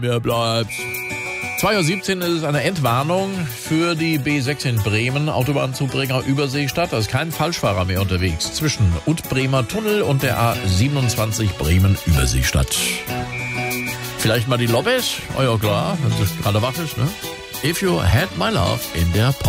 Wer bleibt? 2:17 Uhr ist es eine Entwarnung für die B6 in Bremen, Autobahnzubringer Überseestadt. Da ist kein Falschfahrer mehr unterwegs zwischen Ut-Bremer Tunnel und der A27 Bremen Überseestadt. Vielleicht mal die Lobbys? Oh ja klar, wenn du gerade wartest, ne? If You Had My Love in der Pop.